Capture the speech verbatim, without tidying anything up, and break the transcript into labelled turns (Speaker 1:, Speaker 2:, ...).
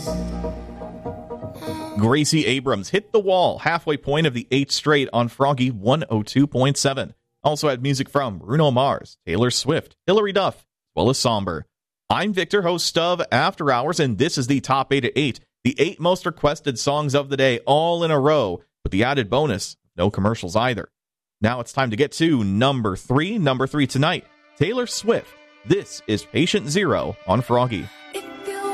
Speaker 1: Gracie Abrams hit the wall, halfway point of the eighth straight on Froggy one oh two point seven. Also had music from Bruno Mars, Taylor Swift, Hilary Duff, as well as Somber. I'm Victor, host of After Hours, and this is the Top eight at eight, the eight most requested songs of the day, all in a row, with the added bonus, no commercials either. Now it's time to get to number three. Number three tonight, Taylor Swift. This is Patient Zero on Froggy.